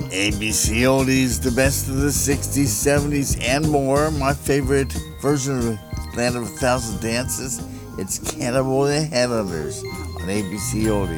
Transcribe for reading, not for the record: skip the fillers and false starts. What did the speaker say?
ABC Oldies, the best of the 60s, 70s, and more. My favorite version of Land of a Thousand Dances, it's Cannibal and the Headhunters on ABC Oldies.